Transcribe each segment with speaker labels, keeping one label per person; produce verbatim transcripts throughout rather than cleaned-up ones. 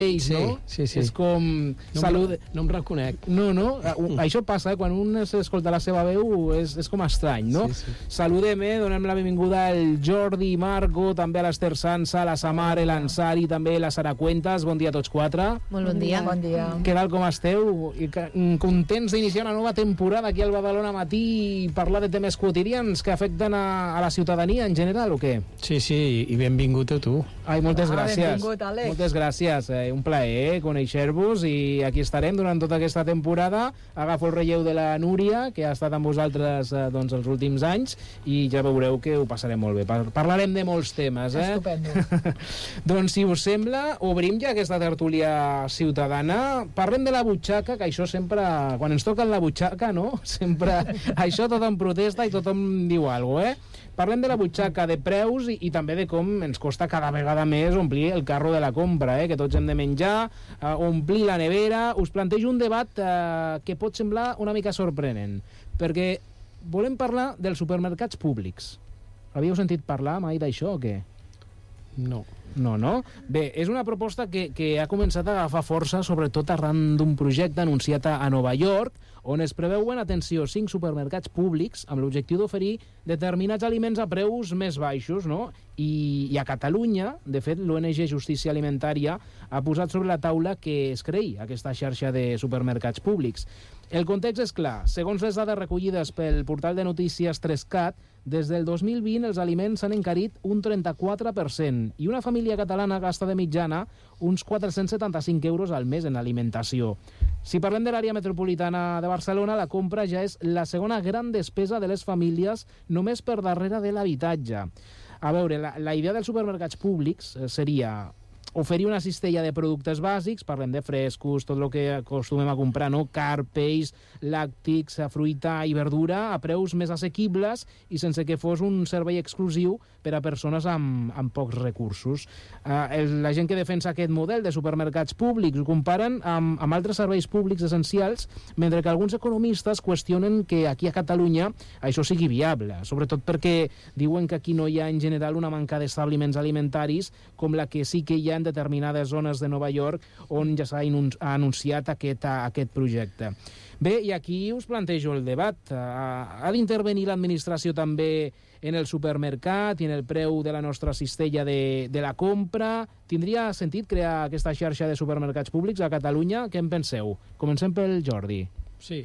Speaker 1: sí, no?
Speaker 2: Sí, sí.
Speaker 1: És com...
Speaker 2: No,
Speaker 1: salut...
Speaker 2: em, no em reconec.
Speaker 1: No, no, mm. això passa, eh? Quan un s'escolta la seva veu és, és com estrany, no?
Speaker 2: Sí, sí.
Speaker 1: Saludem, eh? Donem la benvinguda al Jordi, Marco, també a l'Ester Sansa, la Samara, l'Ansari, també la Sara Cuentas. Bon dia a tots quatre.
Speaker 3: Molt bon dia.
Speaker 4: Bon dia.
Speaker 1: Què tal, com esteu? I que, contents d'iniciar una nova temporada aquí al Badalona Matí i parlar de temes quotidians que afecten a, a la ciutadania en general, o què?
Speaker 2: Sí, sí, i benvingut a tu.
Speaker 1: Ai, moltes
Speaker 4: Ah,
Speaker 1: gràcies.
Speaker 4: benvingut, Àlex.
Speaker 1: Moltes gràcies. Eh, un plaer eh, conèixer-vos i aquí estarem durant tota aquesta temporada. Agafo el relleu de la Núria, que ha estat amb vosaltres eh, doncs, els últims anys, i ja veureu que ho passarem molt bé. Par parlarem de molts temes. Eh?
Speaker 4: Estupendo.
Speaker 1: Doncs, si us sembla, obrim ja aquesta tertúlia ciutadana. Parlem de la butxaca, que això sempre... Quan ens toquen la butxaca, no? Sempre... això tothom protesta i tothom diu alguna cosa, eh? Parlem de la butxaca, de preus i, i també de com ens costa cada vegada més omplir el carro de la compra, eh? Que tots hem de menjar, eh, omplir la nevera. Us plantejo un debat eh, que pot semblar una mica sorprenent, perquè volem parlar dels supermercats públics. Havíeu sentit parlar mai d'això o què?
Speaker 2: No.
Speaker 1: No, no? Bé, és una proposta que, que ha començat a agafar força, sobretot arran d'un projecte anunciat a, a Nova York, on es preveuen, atenció, cinc supermercats públics amb l'objectiu d'oferir determinats aliments a preus més baixos, no? I, i a Catalunya, de fet, l'O N G Justícia Alimentària ha posat sobre la taula que es creï aquesta xarxa de supermercats públics. El context és clar. Segons les dades recollides pel portal de notícies tres cat, des del dos mil vint els aliments s'han encarit un trenta-quatre per cent i una família catalana gasta de mitjana uns quatre-cents setanta-cinc euros al mes en alimentació. Si parlem de l'àrea metropolitana de Barcelona, la compra ja és la segona gran despesa de les famílies només per darrere de l'habitatge. A veure, la, la idea dels supermercats públics seria oferir una cistella de productes bàsics, parlem de frescos, tot el que acostumem a comprar, no? Carn, peix, làctics, fruita i verdura, a preus més assequibles i sense que fos un servei exclusiu per a persones amb, amb pocs recursos. Uh, el, la gent que defensa aquest model de supermercats públics ho comparen amb, amb altres serveis públics essencials, mentre que alguns economistes qüestionen que aquí a Catalunya això sigui viable, sobretot perquè diuen que aquí no hi ha en general una manca d'establiments alimentaris com la que sí que hi ha en determinades zones de Nova York on ja s'ha anunciat aquest, aquest projecte. Bé, i aquí us plantejo el debat. Ha d'intervenir l'administració també en el supermercat i en el preu de la nostra cistella de, de la compra? Tindria sentit crear aquesta xarxa de supermercats públics a Catalunya? Què en penseu? Comencem pel Jordi.
Speaker 2: Sí.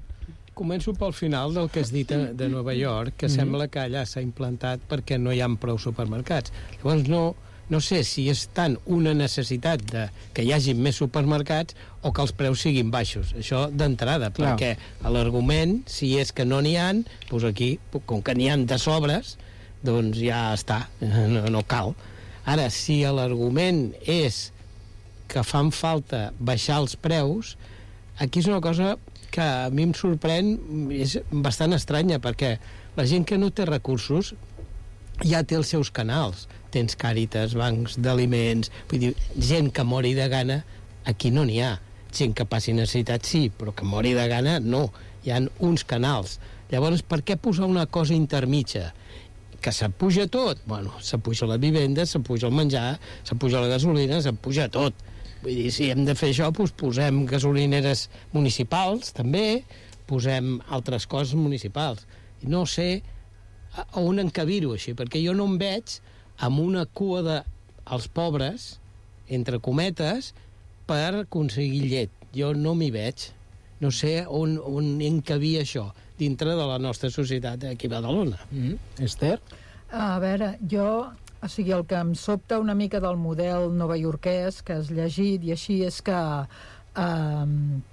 Speaker 2: Començo pel final del que has dit de Nova York, que mm-hmm. sembla que allà s'ha implantat perquè no hi ha prou supermercats. Llavors no... No sé si és tant una necessitat de que hi hagi més supermercats o que els preus siguin baixos. Això d'entrada, perquè l'argument, si és que no n'hi ha, doncs aquí, com que n'hi ha de sobres, doncs ja està, no, no cal. Ara, si l'argument és que fan falta baixar els preus, aquí és una cosa que a mi em sorprèn, és bastant estranya, perquè la gent que no té recursos ja té els seus canals. Tens Càritas, bancs d'aliments, vull dir, gent que mori de gana, aquí no n'hi ha. Gent que passi necessitat, sí, però que mori de gana, no. Hi ha uns canals. Llavors, per què posar una cosa intermitja? Que s'apuja tot? Bueno, s'apuja la vivenda, s'apuja el menjar, s'apuja la gasolina, s'apuja tot. Vull dir, si hem de fer això, doncs posem gasolineres municipals, també, posem altres coses municipals. I no sé a on encabir-ho així, perquè jo no em veig amb una cua de els pobres, entre cometes, per aconseguir llet. Jo no m'hi veig. No sé on, on encabir això dintre de la nostra societat aquí a Badalona.
Speaker 1: Mm-hmm. Esther?
Speaker 4: A veure, jo... O sigui, el que em sobta una mica del model novaiorquès que has llegit i així és que eh,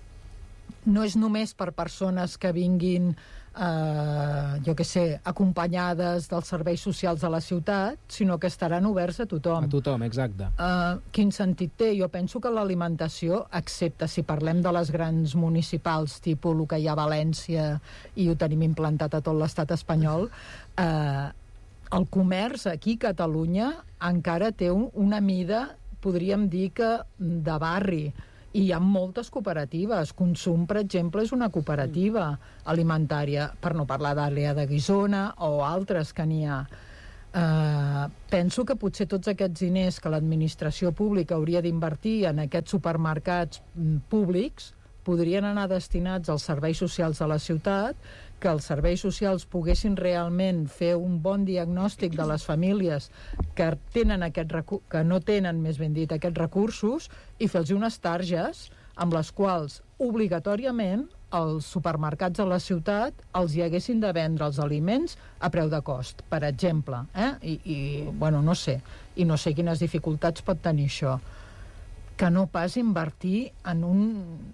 Speaker 4: no és només per persones que vinguin eh, jo què sé, acompanyades dels serveis socials de la ciutat, sinó que estaran oberts a tothom.
Speaker 1: A tothom, exacte.
Speaker 4: Eh, quin sentit té? Jo penso que l'alimentació, excepte si parlem de les grans municipals, tipus el que hi ha a València i ho tenim implantat a tot l'estat espanyol, eh, el comerç aquí a Catalunya encara té un, una mida, podríem dir que de barri, i hi ha moltes cooperatives. Consum, per exemple, és una cooperativa alimentària, per no parlar d'Àrea de Guissona o altres que n'hi ha. Uh, penso que potser tots aquests diners que l'administració pública hauria d'invertir en aquests supermercats mm, públics podrien anar destinats als serveis socials de la ciutat, que els serveis socials poguessin realment fer un bon diagnòstic de les famílies que tenen aquest recu- que no tenen, més ben dit, aquests recursos, i fer-los unes targes amb les quals obligatòriament els supermercats de la ciutat els hi haguessin de vendre els aliments a preu de cost, per exemple. Eh? I, i, bueno, no sé. I no sé quines dificultats pot tenir això. Que no pas invertir en un...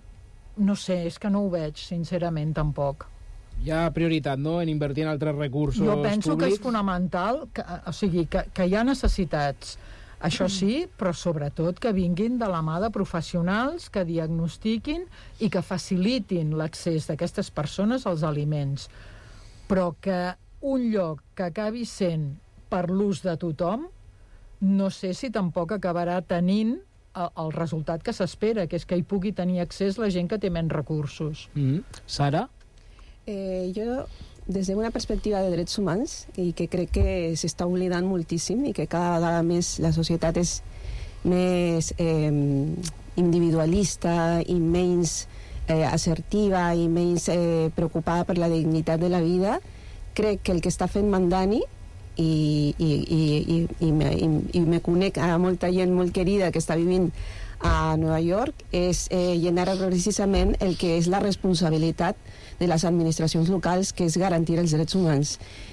Speaker 4: No sé, és que no ho veig, sincerament, tampoc.
Speaker 1: Hi ha prioritat, no?, en invertir en altres recursos
Speaker 4: Jo penso
Speaker 1: públics.
Speaker 4: que és fonamental, que, o sigui, que, que hi ha necessitats. Això sí, però sobretot que vinguin de la mà de professionals que diagnostiquin i que facilitin l'accés d'aquestes persones als aliments. Però que un lloc que acabi sent per l'ús de tothom, no sé si tampoc acabarà tenint el, el resultat que s'espera, que és que hi pugui tenir accés la gent que té menys recursos.
Speaker 1: Mm. Sara?
Speaker 3: Eh, jo, des d'una perspectiva de drets humans, i que crec que s'està oblidant moltíssim i que cada vegada més la societat és més eh, individualista i menys eh, assertiva i menys eh, preocupada per la dignitat de la vida, crec que el que està fent Mandani, i, i, i, i, i, me, i, i me conec a molta gent molt querida que està vivint a Nova York, és eh, generar precisament el que és la responsabilitat de les administracions locals, que és garantir els drets humans.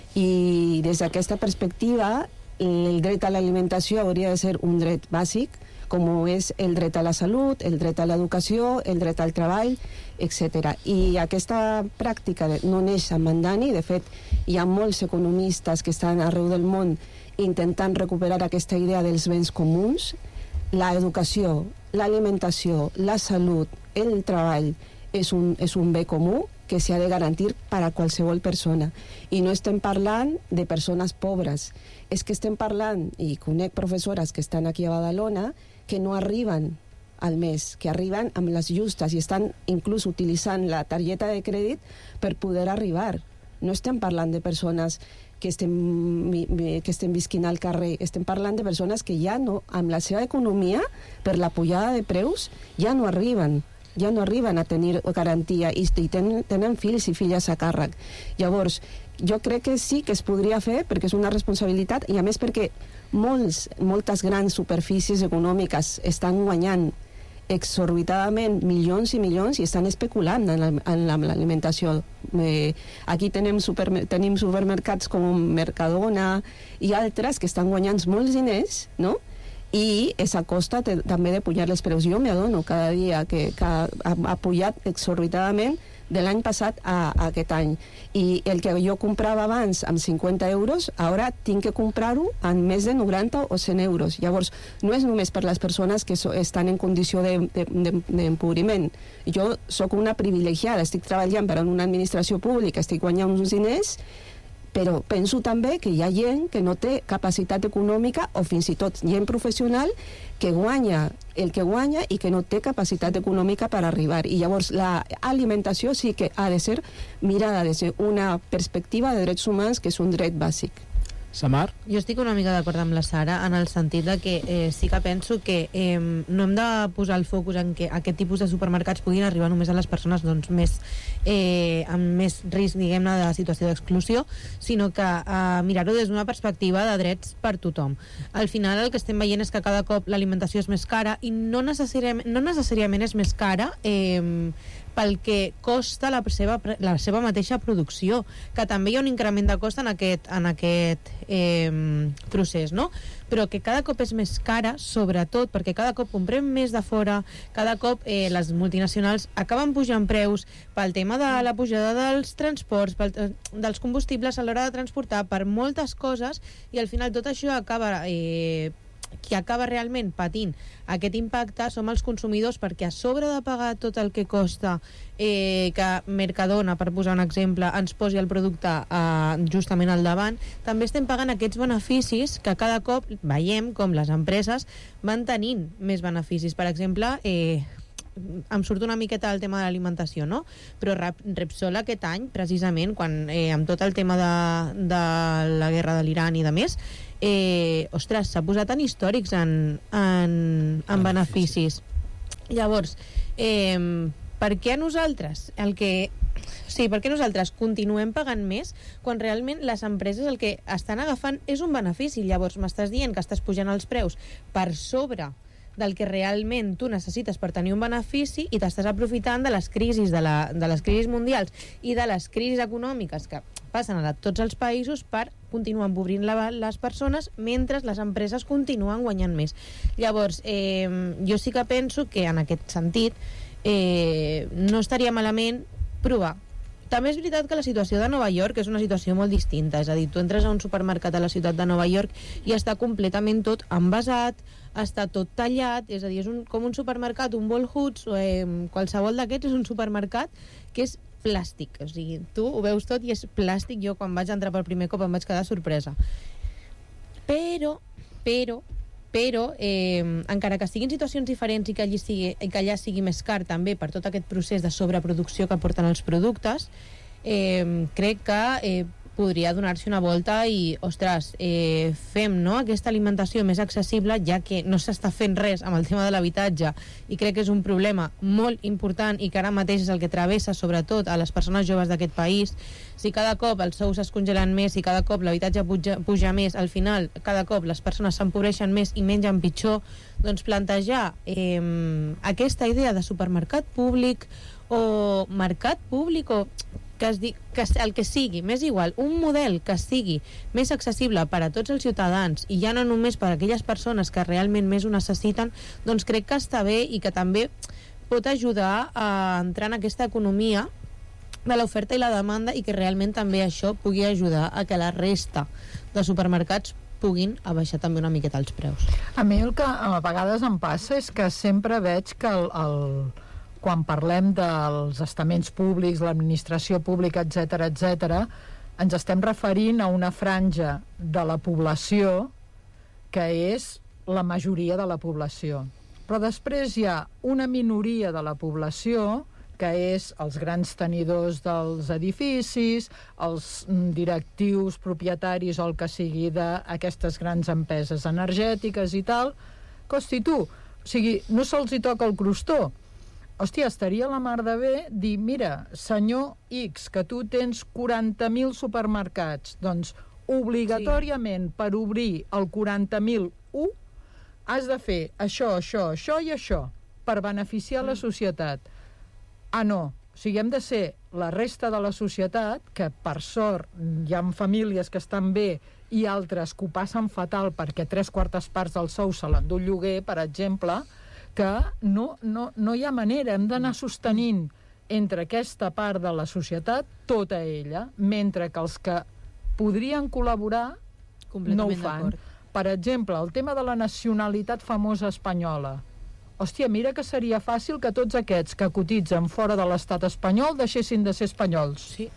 Speaker 3: I des d'aquesta perspectiva, el dret a l'alimentació hauria de ser un dret bàsic, com és el dret a la salut, el dret a l'educació, el dret al treball, etcètera. I aquesta pràctica no neix a Mandani. De fet, hi ha molts economistes que estan arreu del món intentant recuperar aquesta idea dels béns comuns. L'educació, l'alimentació, la salut, el treball és un, és un bé comú que s'ha de garantir per a qualsevol persona. I no estem parlant de persones pobres, és que estem parlant, i conec professores que estan aquí a Badalona, que no arriben al mes, que arriben amb les justes i estan inclús utilitzant la targeta de crèdit per poder arribar. No estem parlant de persones que estem, que estem visquint al carrer, estem parlant de persones que ja no, amb la seva economia, per la pujada de preus, ja no arriben. ja no arriben a tenir garantia i tenen, tenen fills i filles a càrrec. Llavors, jo crec que sí que es podria fer perquè és una responsabilitat i a més perquè molts, moltes grans superfícies econòmiques estan guanyant exorbitadament milions i milions i estan especulant en l'alimentació. Eh, aquí tenim, supermer tenim supermercats com Mercadona i altres que estan guanyant molts diners, no?, i és a costa també de pujar els preus. Jo m'adono cada dia que, que ha, ha pujat exorbitadament de l'any passat a, a aquest any. I el que jo comprava abans amb cinquanta euros, ara tinc que comprar-ho en més de noranta o cent euros. Llavors, no és només per les persones que so, estan en condició d'empobriment. De, de, jo sóc una privilegiada, estic treballant per a una administració pública, estic guanyant uns diners, però penso també que hi ha gent que no té capacitat econòmica o fins i tot gent professional que guanya el que guanya i que no té capacitat econòmica per arribar. I llavors l'alimentació sí que ha de ser mirada des d'una perspectiva de drets humans que és un dret bàsic.
Speaker 1: Samar?
Speaker 5: Jo estic una mica d'acord amb la Sara en el sentit de que eh, sí que penso que eh, no hem de posar el focus en que aquest tipus de supermercats puguin arribar només a les persones doncs, més, eh, amb més risc, diguem-ne, de situació d'exclusió, sinó que eh, mirar-ho des d'una perspectiva de drets per tothom. Al final el que estem veient és que cada cop l'alimentació és més cara i no necessàriament, no necessàriament és més cara eh, pel que costa la seva, la seva mateixa producció, que també hi ha un increment de cost en aquest, en aquest eh, procés, no? Però que cada cop és més cara, sobretot perquè cada cop comprem més de fora, cada cop eh, les multinacionals acaben pujant preus pel tema de la pujada dels transports, pel, dels combustibles a l'hora de transportar, per moltes coses, i al final tot això acaba... Eh, qui acaba realment patint aquest impacte som els consumidors, perquè a sobre de pagar tot el que costa eh, que Mercadona, per posar un exemple, ens posi el producte eh, justament al davant, també estem pagant aquests beneficis que cada cop veiem com les empreses van tenint més beneficis. Per exemple, eh, em surt una miqueta el tema de l'alimentació, no? Però Repsol aquest any, precisament, quan eh, amb tot el tema de, de la guerra de l'Iran i de més, eh, ostres, s'ha posat en històrics en, en, en beneficis. Llavors, eh, per què nosaltres el que... Sí, perquè nosaltres continuem pagant més quan realment les empreses el que estan agafant és un benefici. Llavors m'estàs dient que estàs pujant els preus per sobre del que realment tu necessites per tenir un benefici i t'estàs aprofitant de les crisis, de, la, de les crisis mundials i de les crisis econòmiques que passen a tots els països per continuar empobrint la, les persones mentre les empreses continuen guanyant més. Llavors, eh, jo sí que penso que en aquest sentit eh, no estaria malament provar. També és veritat que la situació de Nova York és una situació molt distinta, és a dir, tu entres a un supermercat a la ciutat de Nova York i està completament tot envasat, està tot tallat, és a dir, és un, com un supermercat, un Whole Foods, o eh, qualsevol d'aquests és un supermercat que és plàstic, o sigui, tu ho veus tot i és plàstic. Jo quan vaig entrar per primer cop em vaig quedar sorpresa. Però, però, però eh, encara que siguin situacions diferents i que, allí sigui, i que allà sigui més car també per tot aquest procés de sobreproducció que porten els productes, eh, crec que eh, podria donar-se una volta i, ostres, eh, fem no, aquesta alimentació més accessible, ja que no s'està fent res amb el tema de l'habitatge i crec que és un problema molt important i que ara mateix és el que travessa sobretot a les persones joves d'aquest país. Si cada cop els sous es congelen més i cada cop l'habitatge puja, puja més, al final cada cop les persones s'empobreixen més i mengen pitjor, doncs plantejar eh, aquesta idea de supermercat públic o mercat públic o que, es di, que el que sigui, m'és igual, un model que sigui més accessible per a tots els ciutadans i ja no només per a aquelles persones que realment més ho necessiten, doncs crec que està bé i que també pot ajudar a entrar en aquesta economia de l'oferta i la demanda i que realment també això pugui ajudar a que la resta de supermercats puguin abaixar també una miqueta els preus.
Speaker 4: A mi el que a vegades em passa és que sempre veig que el, el, quan parlem dels estaments públics, l'administració pública, etcètera, etcètera, ens estem referint a una franja de la població que és la majoria de la població. Però després hi ha una minoria de la població que és els grans tenidors dels edificis, els directius, propietaris o el que sigui d'aquestes grans empreses energètiques i tal. Hosti, tu, o sigui, no se'ls hi toca el crostó. Hòstia, estaria la mar de bé dir, mira, senyor X, que tu tens quaranta mil supermercats, doncs obligatòriament sí. Per obrir el quaranta mil u has de fer això, això, això i això per beneficiar mm. la societat. Ah, no, o sigui, hem de ser la resta de la societat, que per sort hi ha famílies que estan bé i altres que ho passen fatal perquè tres quartes parts del sou se l'endú el lloguer, per exemple, que no, no, no hi ha manera, hem d'anar sostenint entre aquesta part de la societat tota ella, mentre que els que podrien col·laborar no ho fan. Per exemple, el tema de la nacionalitat famosa espanyola. Hòstia, mira que seria fàcil que tots aquests que cotitzen fora de l'estat espanyol deixessin de ser espanyols. Sí.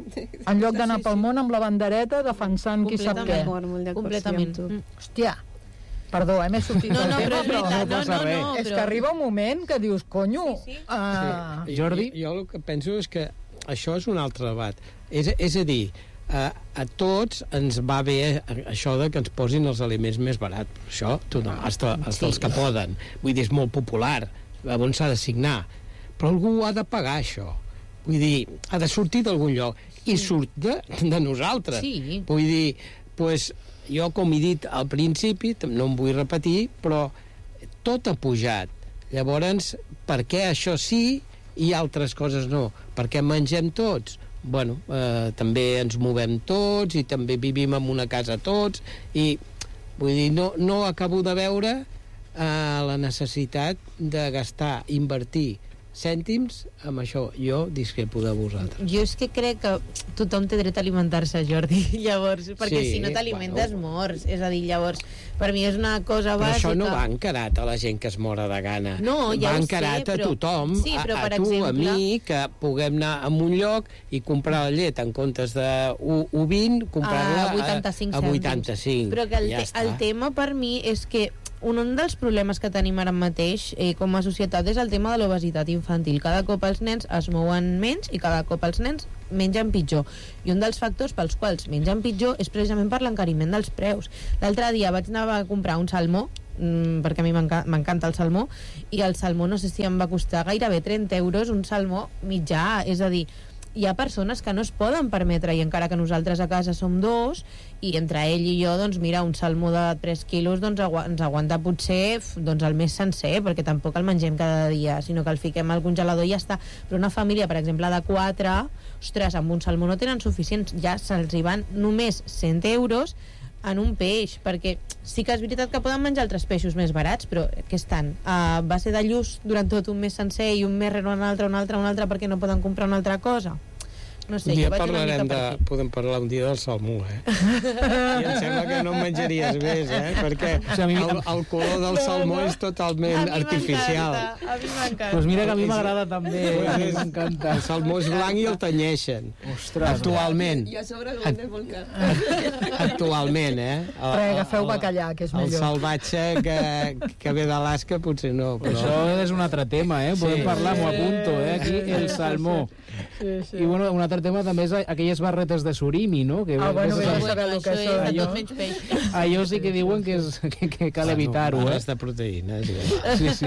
Speaker 4: En lloc d'anar sí, sí. pel món amb la bandereta defensant qui sap què.
Speaker 5: Completament.
Speaker 4: Hòstia, perdó, eh, m'he sortit
Speaker 5: no,
Speaker 4: del
Speaker 5: no,
Speaker 4: tema,
Speaker 5: però,
Speaker 4: però
Speaker 5: no, no, no, no,
Speaker 4: és
Speaker 5: però...
Speaker 4: que arriba un moment que dius, conyo... Sí, sí. Uh...
Speaker 2: Sí.
Speaker 1: Jordi?
Speaker 2: Jo, jo el que penso és que això és un altre debat. És, és a dir, a, a tots ens va bé això de que ens posin els aliments més barats. Això, tothom, hasta, hasta sí. els que poden. Vull dir, és molt popular. On s'ha de signar. Però algú ha de pagar això. Vull dir, ha de sortir d'algun lloc. I surt de, de nosaltres.
Speaker 5: Sí.
Speaker 2: Vull dir, pues, jo, com he dit al principi, no em vull repetir, però tot ha pujat. Llavors, per què això sí i altres coses no? Per què mengem tots? Bueno, eh, també ens movem tots i també vivim en una casa tots i, vull dir, no, no acabo de veure eh, la necessitat de gastar, invertir cèntims amb això. Jo discrepo de vosaltres.
Speaker 5: Jo és que crec que tothom té dret a alimentar-se, Jordi, llavors, perquè sí, si no t'alimentes bueno. mors, és a dir, llavors per mi és una cosa
Speaker 2: però
Speaker 5: bàsica.
Speaker 2: Això no va encarat a la gent que es mora de gana,
Speaker 5: no, ja
Speaker 2: va encarat sé, però... a tothom,
Speaker 5: sí, però,
Speaker 2: a, a
Speaker 5: per
Speaker 2: tu,
Speaker 5: exemple...
Speaker 2: a mi, que puguem anar a un lloc i comprar la llet en comptes de u vint, comprar-la
Speaker 5: a vuitanta-cinc
Speaker 2: a, a vuitanta-cinc.
Speaker 5: Però que el,
Speaker 2: ja
Speaker 5: te el tema per mi és que un dels problemes que tenim ara mateix eh, com a societat és el tema de l'obesitat infantil. Cada cop els nens es mouen menys i cada cop els nens mengen pitjor. I un dels factors pels quals mengen pitjor és precisament per l'encariment dels preus. L'altre dia vaig anar a comprar un salmó, mmm, perquè a mi m'encanta el salmó, i el salmó no sé si em va costar gairebé trenta euros, un salmó mitjà, és a dir, hi ha persones que no es poden permetre, i encara que nosaltres a casa som dos, i entre ell i jo, doncs mira, un salmó de tres quilos doncs, agu ens aguanta potser doncs, el mes sencer, perquè tampoc el mengem cada dia, sinó que el fiquem al congelador i ja està. Però una família, per exemple, de quatre, ostres, amb un salmó no tenen suficients, ja se'ls hi van només cent euros en un peix, perquè sí que és veritat que poden menjar altres peixos més barats, però què estan? A base de lluç durant tot un mes sencer i un mes rere un altre, un altre, un altre, perquè no poden comprar una altra cosa? No sé,
Speaker 2: un dia
Speaker 5: jo vaig una mica
Speaker 2: de,
Speaker 5: per aquí.
Speaker 2: podem parlar un dia del salmó, eh? I em sembla que no en menjaries més, eh? Perquè o sigui, el, el color del no, salmó no. és totalment a artificial.
Speaker 5: A mi m'encanta.
Speaker 1: Pues mira que a mi m'agrada també, eh?
Speaker 2: Pues m'encanta. El salmó és blanc i el tenyeixen. Ostres. Actualment.
Speaker 3: I a sobre el del volcà.
Speaker 2: Actualment, eh? El,
Speaker 4: Però agafeu bacallà, que és millor.
Speaker 2: El salvatge que, que ve d'Alaska potser no. Però...
Speaker 1: Això és un altre tema, eh? Podem sí. parlar, m'ho apunto, eh? Aquí, el salmó.
Speaker 4: Sí, sí.
Speaker 1: I bueno, un altre tema també és aquelles barretes de surimi, no? Que
Speaker 4: ah, bueno,
Speaker 1: que
Speaker 4: bé, no saber el que
Speaker 5: són.
Speaker 1: Allò, allò sí que diuen que, és, que, que cal evitar-ho, eh?
Speaker 2: de proteïnes.
Speaker 1: Sí, sí.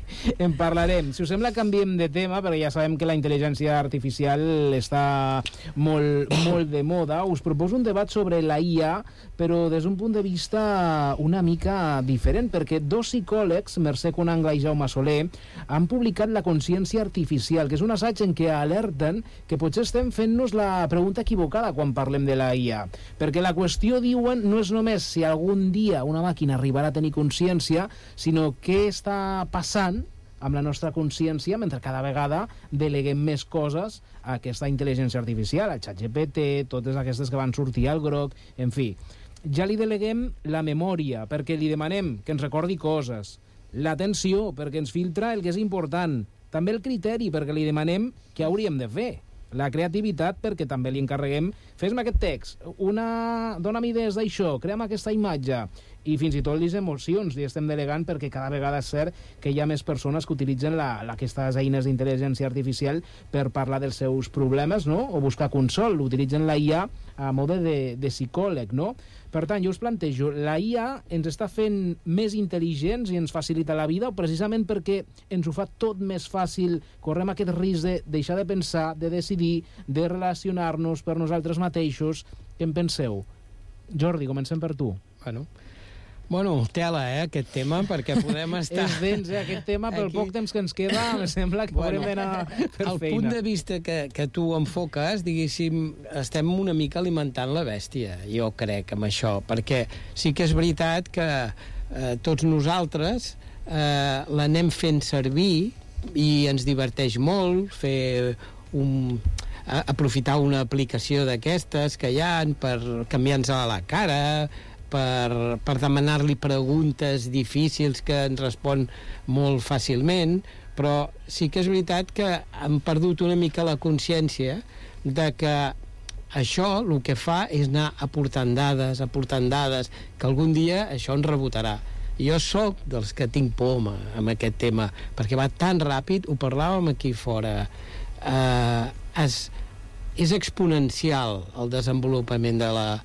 Speaker 1: En parlarem. Si us sembla, canviem de tema, perquè ja sabem que la intel·ligència artificial està molt, molt de moda. Us proposo un debat sobre la I A, però des d'un punt de vista una mica diferent, perquè dos psicòlegs, Mercè Conangla i Jaume Soler, han publicat La consciència artificial, que és un assaig en què alerten que potser estem fent-nos la pregunta equivocada quan parlem de la I A. Perquè la qüestió, diuen, no és només si algun dia una màquina arribarà a tenir consciència, sinó què està passant amb la nostra consciència mentre cada vegada deleguem més coses a aquesta intel·ligència artificial, al ChatGPT, totes aquestes que van sortir al groc, en fi. Ja li deleguem la memòria, perquè li demanem que ens recordi coses, l'atenció, perquè ens filtra el que és important, també el criteri, perquè li demanem què hauríem de fer, la creativitat, perquè també li encarreguem fes-me aquest text, una... dóna'm idees d'això, crea'm aquesta imatge, i fins i tot les emocions li estem delegant, perquè cada vegada és cert que hi ha més persones que utilitzen la, la, aquestes eines d'intel·ligència artificial per parlar dels seus problemes, no? O buscar consol, utilitzen la I A a mode de, de psicòleg, no? Per tant, jo us plantejo, la I A ens està fent més intel·ligents i ens facilita la vida, o precisament perquè ens ho fa tot més fàcil, correm aquest risc de deixar de pensar, de decidir, de relacionar-nos per nosaltres mateixos? Què en penseu? Jordi, comencem per tu.
Speaker 2: Bueno, Bueno, tela, eh, aquest tema, perquè podem estar...
Speaker 1: És dens, eh, aquest tema, pel
Speaker 2: Aquí...
Speaker 1: poc temps que ens queda, em sembla que bueno, haurem d'anar per
Speaker 2: el
Speaker 1: feina.
Speaker 2: El punt de vista que, que tu enfoques, diguéssim, estem una mica alimentant la bèstia, jo crec, amb això, perquè sí que és veritat que eh, tots nosaltres eh, l'anem fent servir i ens diverteix molt fer un... aprofitar una aplicació d'aquestes que hi ha per canviar-nos la cara, per, per demanar-li preguntes difícils que ens respon molt fàcilment, però sí que és veritat que hem perdut una mica la consciència de que això el que fa és anar aportant dades, aportant dades, que algun dia això ens rebotarà. Jo sóc dels que tinc por amb aquest tema, perquè va tan ràpid, ho parlàvem aquí fora, eh, es, és exponencial el desenvolupament de la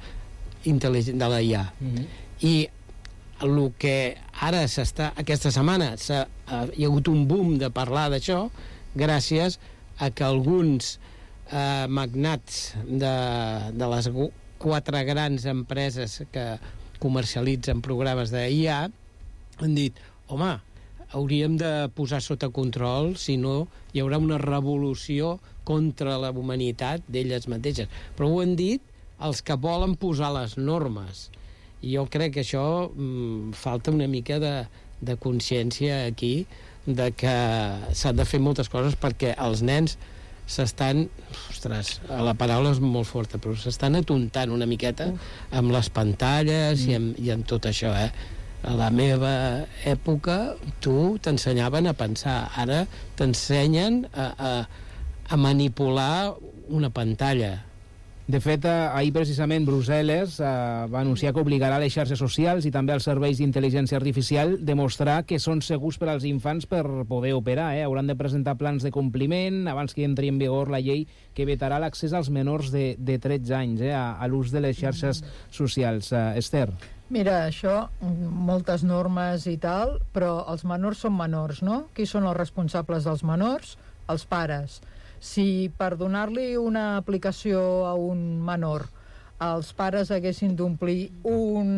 Speaker 2: de la I A. Mm-hmm. I el que ara s'està, aquesta setmana s'ha, hi ha hagut un boom de parlar d'això gràcies a que alguns eh, magnats de, de les quatre grans empreses que comercialitzen programes de I A han dit, home, hauríem de posar sota control, si no hi haurà una revolució contra la humanitat d'elles mateixes. Però ho han dit els que volen posar les normes. I jo crec que això mm, falta una mica de, de consciència aquí de que s'han de fer moltes coses perquè els nens s'estan, ostres, la paraula és molt forta, però s'estan atontant una miqueta amb les pantalles mm. i, amb, i amb tot això, eh? A la meva època tu t'ensenyaven a pensar, ara t'ensenyen a, a, a manipular una pantalla.
Speaker 1: De fet, ahir precisament Brussel·les eh, va anunciar que obligarà les xarxes socials i també els serveis d'intel·ligència artificial a demostrar que són segurs per als infants per poder operar. Eh? Hauran de presentar plans de compliment abans que entri en vigor la llei que vetarà l'accés als menors de, de tretze anys eh, a, a l'ús de les xarxes socials. Uh, Esther?
Speaker 4: Mira, això, moltes normes i tal, però els menors són menors, no? Qui són els responsables dels menors? Els pares. Si per donar-li una aplicació a un menor els pares haguessin d'omplir un,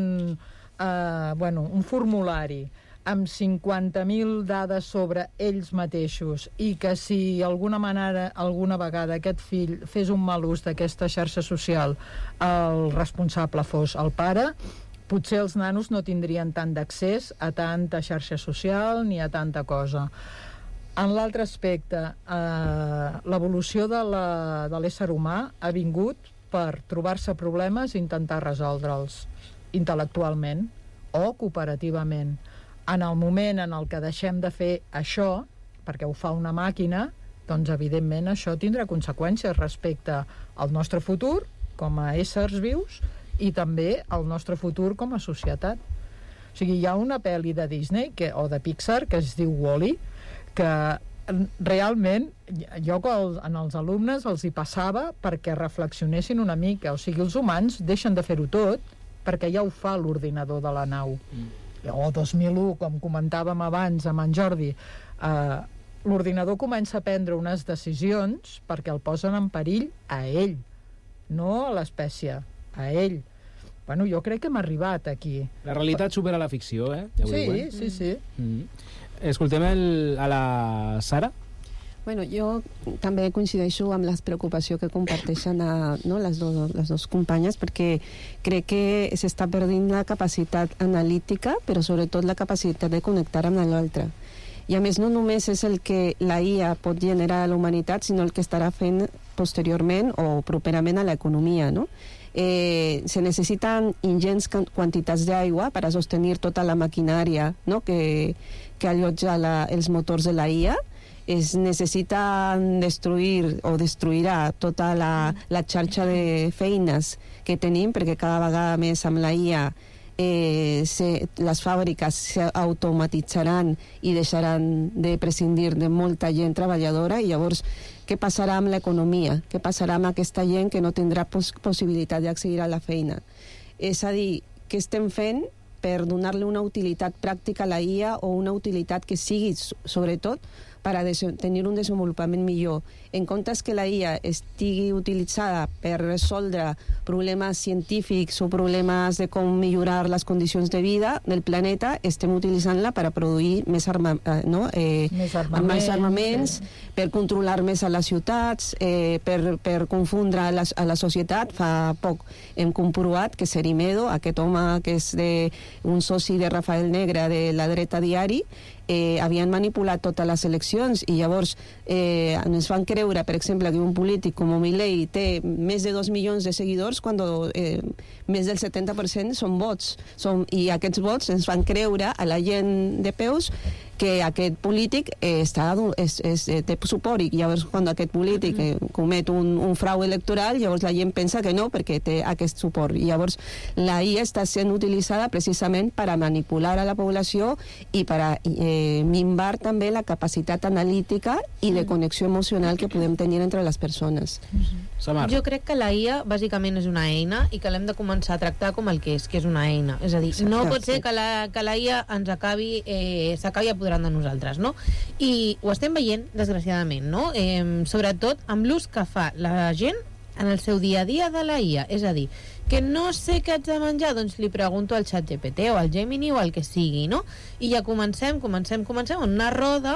Speaker 4: eh, bueno, un formulari amb cinquanta mil dades sobre ells mateixos i que si alguna manera, alguna vegada aquest fill fes un mal ús d'aquesta xarxa social, el responsable fos el pare, potser els nanos no tindrien tant d'accés a tanta xarxa social ni a tanta cosa. En l'altre aspecte, eh, l'evolució de la, de l'ésser humà ha vingut per trobar-se problemes i intentar resoldre'ls intel·lectualment o cooperativament. En el moment en el que deixem de fer això, perquè ho fa una màquina, doncs evidentment això tindrà conseqüències respecte al nostre futur com a éssers vius i també el nostre futur com a societat. O sigui, hi ha una pel·li de Disney que, o de Pixar que es diu Wall-E, que realment jo en els alumnes els hi passava perquè reflexionessin una mica. O sigui, els humans deixen de fer-ho tot perquè ja ho fa l'ordinador de la nau. Mm. O dos mil u, com comentàvem abans amb en Jordi, eh, l'ordinador comença a prendre unes decisions perquè el posen en perill a ell, no a l'espècie, a ell. Bueno, jo crec que hem arribat aquí.
Speaker 1: La realitat supera la ficció, eh? Ja ho
Speaker 4: sí,
Speaker 1: diu, eh?
Speaker 4: sí, sí.
Speaker 1: Mm. Escoltem el, a la Sara.
Speaker 3: Bueno, jo també coincideixo amb la preocupació que comparteixen a, no, les, do, les dues companyes, perquè crec que s'està perdent la capacitat analítica, però sobretot la capacitat de connectar amb l'altre. I a més no només és el que la I A pot generar a la humanitat, sinó el que estarà fent posteriorment o properament a l'economia, no? Eh, se necessiten ingents quantitats d'aigua per a sostenir tota la maquinària, no? que, que allotja la, els motors de la I A. Es necessiten destruir o destruirà tota la, la xarxa de feines que tenim, perquè cada vegada més amb la I A eh, se, les fàbriques s'automatitzaran i deixaran de prescindir de molta gent treballadora, i llavors què passarà amb l'economia? Què passarà amb aquesta gent que no tindrà pos possibilitat d'accedir a la feina? És a dir, què estem fent per donar-li una utilitat pràctica a la I A o una utilitat que sigui, sobretot, per a tenir un desenvolupament millor. En comptes que la I A estigui utilitzada per resoldre problemes científics o problemes de com millorar les condicions de vida del planeta, estem utilitzant-la per a produir més, arma, eh, no? eh,
Speaker 4: més armaments,
Speaker 3: més armaments sí. Per controlar més a les ciutats, eh, per, per confondre a la, a la societat. Fa poc hem comprovat que Serimedo, aquest home que és de, un soci de Rafael Negre de la dreta diari, eh, havien manipulat totes les eleccions, i llavors eh, ens van creure, per exemple, que un polític com Milei té més de dos milions de seguidors quan eh, més del setanta per cent són vots. Són, i aquests vots ens van creure a la gent de peus que aquest polític eh, està, és, és, té suport, i llavors quan aquest polític eh, comet un, un frau electoral, llavors la gent pensa que no perquè té aquest suport, i llavors la I A està sent utilitzada precisament per a manipular a la població i per a eh, minvar també la capacitat analítica i de connexió emocional que podem tenir entre les persones.
Speaker 1: Samar.
Speaker 5: Jo crec que la I A bàsicament és una eina i que l'hem de començar a tractar com el que és, que és una eina. És a dir, no pot ser que la, que la I A ens acabi eh, s'acabi apoderant de nosaltres, no? I ho estem veient, desgraciadament, no? Eh, sobretot amb l'ús que fa la gent en el seu dia a dia de la I A. És a dir, que no sé què haig de menjar, doncs li pregunto al ChatGPT o al Gemini o al que sigui, no? I ja comencem, comencem, comencem en una roda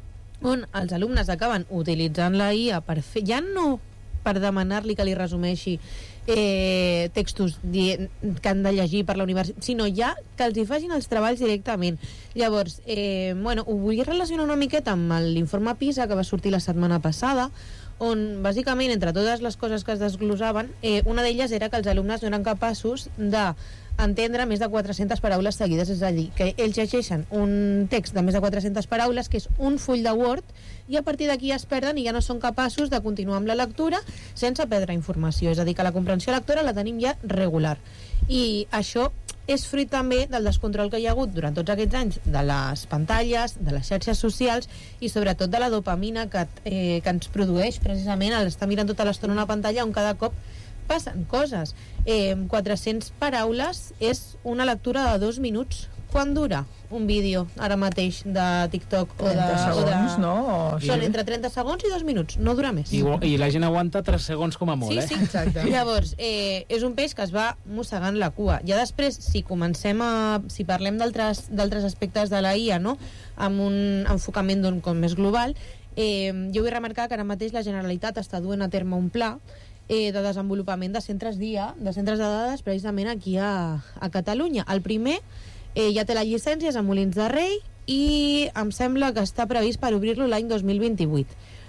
Speaker 5: on els alumnes acaben utilitzant la I A per fer, ja no per demanar-li que li resumeixi eh, textos dient, que han de llegir per la universitat, sinó ja que els hi facin els treballs directament. Llavors, eh, bueno, ho vull relacionar una miqueta amb l'informe PISA que va sortir la setmana passada, on, bàsicament, entre totes les coses que es desglosaven, eh, una d'elles era que els alumnes no eren capaços d'entendre més de quatre-centes paraules seguides, és a dir, que ells llegeixen un text de més de quatre-centes paraules, que és un full de Word, i a partir d'aquí es perden i ja no són capaços de continuar amb la lectura sense perdre informació. És a dir, que la comprensió lectora la tenim ja regular. I això és fruit també del descontrol que hi ha hagut durant tots aquests anys de les pantalles, de les xarxes socials i sobretot de la dopamina que, eh, que ens produeix precisament a l'estar mirant tota l'estona una pantalla on cada cop passen coses. Eh, quatre-centes paraules és una lectura de dos minuts. Quant dura un vídeo ara mateix de TikTok o de...
Speaker 4: trenta segons,
Speaker 5: o de...
Speaker 4: no? O...
Speaker 5: Són entre trenta segons i dos minuts, no dura més.
Speaker 1: I, I la gent aguanta tres segons com a molt,
Speaker 5: sí,
Speaker 1: eh?
Speaker 5: Sí,
Speaker 4: exacte.
Speaker 5: Llavors, eh, és un peix que es va mossegant la cua. Ja després, si comencem a... si parlem d'altres d'altres aspectes de la I A, no?, amb un enfocament d'un com més global, eh, jo vull remarcar que ara mateix la Generalitat està duent a terme un pla eh, de desenvolupament de centres d'I A, de centres de dades, precisament aquí a, a Catalunya. El primer eh, ja té la llicència, és a Molins de Rei, i em sembla que està previst per obrir-lo l'any dos mil vint-i-vuit.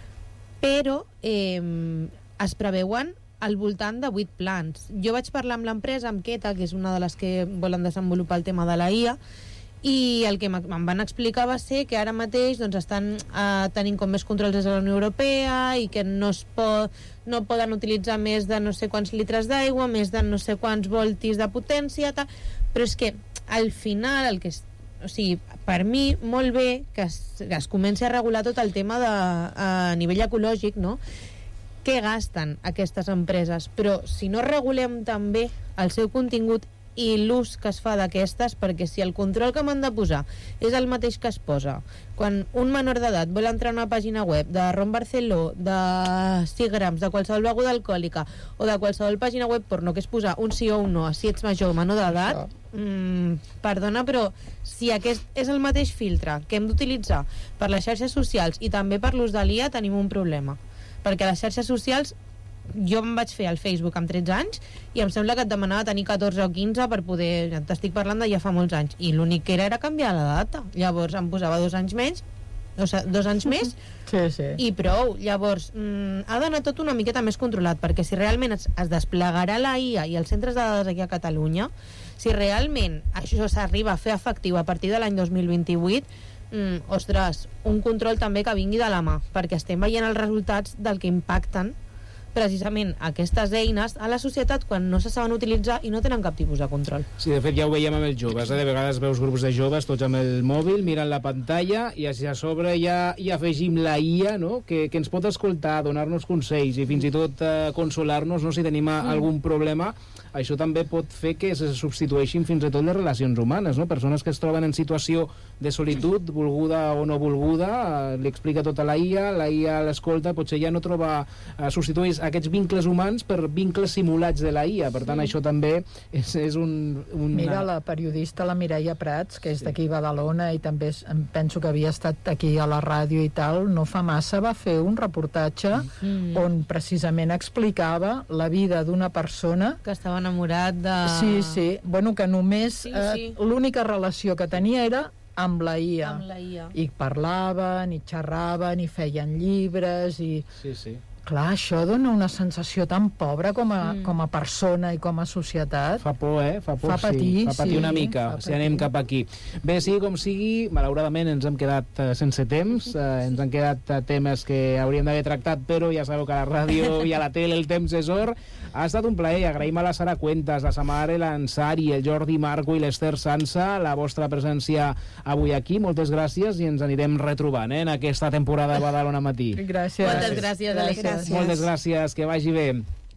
Speaker 5: Però eh, es preveuen al voltant de vuit plans. Jo vaig parlar amb l'empresa, amb Keta, que és una de les que volen desenvolupar el tema de la I A, i el que em van explicar va ser que ara mateix doncs, estan eh, tenint com més controls des de la Unió Europea i que no es pot, no poden utilitzar més de no sé quants litres d'aigua, més de no sé quants voltis de potència, tal. Però és que al final el que és, o sigui, per mi molt bé que es, que es comenci a regular tot el tema de, a nivell ecològic, no?, què gasten aquestes empreses, però si no regulem també el seu contingut i l'ús que es fa d'aquestes, perquè si el control que m'han de posar és el mateix que es posa quan un menor d'edat vol entrar a una pàgina web de Ron Barceló, de Sigrams, de qualsevol beguda alcohòlica o de qualsevol pàgina web porno, que és posar un sí o un no a si ets major o menor d'edat, mm, perdona, però si aquest és el mateix filtre que hem d'utilitzar per les xarxes socials i també per l'ús de l'I A, tenim un problema, perquè les xarxes socials, jo em vaig fer al Facebook amb tretze anys i em sembla que et demanava tenir catorze o quinze per poder, ja t'estic parlant de ja fa molts anys, i l'únic que era era canviar la data. Llavors em posava dos anys menys, o sigui, dos anys més,
Speaker 4: sí, sí.
Speaker 5: i prou. Llavors mm, ha d'anar tot una miqueta més controlat, perquè si realment es, es desplegarà la I A i els centres de dades aquí a Catalunya, si realment això s'arriba a fer efectiu a partir de l'any dos mil vint-i-vuit, mm, ostres, un control també que vingui de la mà, perquè estem veient els resultats del que impacten precisament aquestes eines a la societat quan no se saben utilitzar i no tenen cap tipus de control.
Speaker 1: Sí, de fet ja ho veiem amb els joves, eh? De vegades veus grups de joves tots amb el mòbil, mirant la pantalla i a sobre ja hi afegim la I A, no?, que, que ens pot escoltar, donar-nos consells i fins i tot eh, consolar-nos, no?, si tenim mm. algun problema. Això també pot fer que se substitueixin fins i tot les relacions humanes, no? Persones que es troben en situació de solitud, volguda o no volguda, eh, li explica tota la I A, la I A l'escolta, potser ja no troba, eh, substitueix aquests vincles humans per vincles simulats de la I A, per tant sí. Això també és, és un, un...
Speaker 4: Mira, la periodista, la Mireia Prats, que és sí. d'aquí Badalona i també és, penso que havia estat aquí a la ràdio i tal, no fa massa va fer un reportatge mm. on precisament explicava la vida d'una persona
Speaker 5: que estava enamorat de...
Speaker 4: Sí, sí, bueno, que només
Speaker 5: sí,
Speaker 4: eh,
Speaker 5: sí.
Speaker 4: l'única relació que tenia era amb la I A.
Speaker 5: Amb la I A.
Speaker 4: I parlaven, i xerraven, i feien llibres, i...
Speaker 1: Sí, sí.
Speaker 4: Clar, això dona una sensació tan pobra com a, mm. com a persona i com a societat.
Speaker 1: Fa por, eh? Fa por,
Speaker 4: fa patir,
Speaker 1: sí. Fa patir
Speaker 4: sí,
Speaker 1: una mica, si anem cap aquí. Bé, sigui com sigui, malauradament ens hem quedat uh, sense temps, uh, ens han quedat uh, temes que hauríem d'haver tractat, però ja sabeu que a la ràdio i a la tele el temps és or. Ha estat un plaer, agraïm a la Sara Cuentas, la Samara Ansari, el Jordi Marco i l'Ester Sansa la vostra presència avui aquí. Moltes gràcies i ens anirem retrobant eh, en aquesta temporada de Badalona Matí.
Speaker 4: Gràcies.
Speaker 5: Moltes gràcies, Àlex. Gràcies.
Speaker 1: Moltes gràcies, que vagi bé.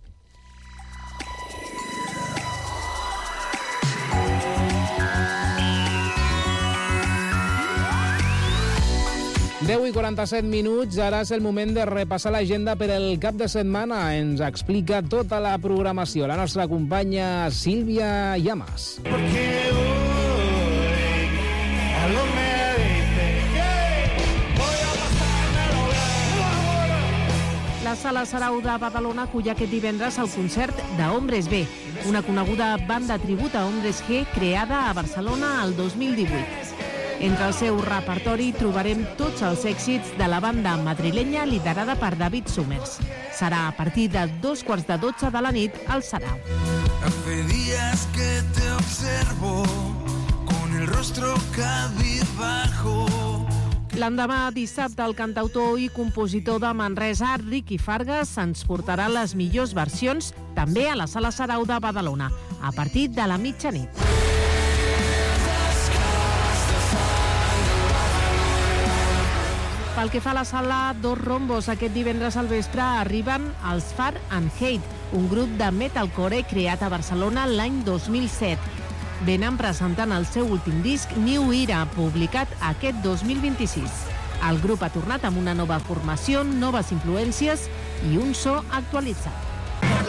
Speaker 1: deu i quaranta-set minuts, ara és el moment de repassar l'agenda per el cap de setmana. Ens explica tota la programació la nostra companya Sílvia Llamas. Porque hoy a lo
Speaker 5: La
Speaker 6: La Sala Sarau de Badalona acull aquest divendres el concert de Hombres B, una coneguda banda tribut a Hombres G creada a Barcelona el dos mil divuit. Entre el seu repertori trobarem tots els èxits de la banda madrilenya liderada per David Summers. Serà a partir de dos quarts de dotze de la nit al Sarau.
Speaker 7: Hace días que te observo con el rostro cabizbajo.
Speaker 6: L'endemà dissabte, el cantautor i compositor de Manresa, Riqui Fargas, ens portarà les millors versions també a la Sala Sarau de Badalona, a partir de la mitjanit. Pel que fa a la sala Dos Rombos, aquest divendres al vespre arriben els Far and Hate, un grup de metalcore creat a Barcelona l'any dos mil set. Venen presentant el seu últim disc, New Era, publicat aquest dos mil vint-i-sis. El grup ha tornat amb una nova formació, noves influències i un so actualitzat.